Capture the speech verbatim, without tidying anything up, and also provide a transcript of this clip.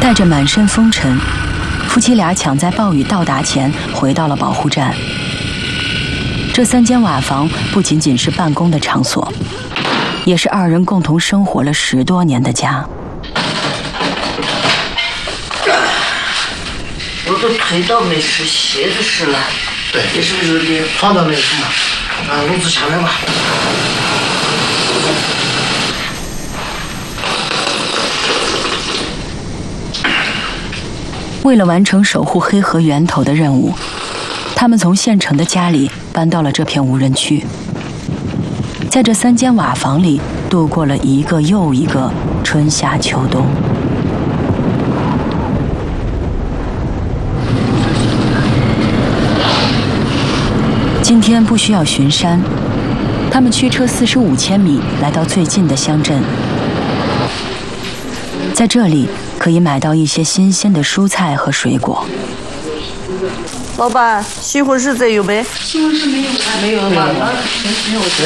带着满身风尘，夫妻俩抢在暴雨到达前回到了保护站。这三间瓦房不仅仅是办公的场所，也是二人共同生活了十多年的家。 我都腿倒没湿，鞋子湿了。 对，也是有点撞到那个什么，啊，笼子下面吧。 为了完成守护黑河源头的任务，他们从县城的家里搬到了这片无人区，在这三间瓦房里度过了一个又一个春夏秋冬。今天不需要巡山，他们驱车四十五千米来到最近的乡镇，在这里可以买到一些新鲜的蔬菜和水果。 老板，西红柿这有没？ 西红柿没有了， 没有了，没有。